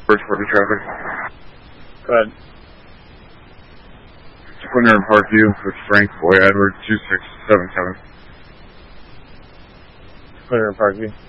Bridgeport to traffic. Go ahead. Corner in Parkview with Frank Boy Edward 2677. Corner in Parkview.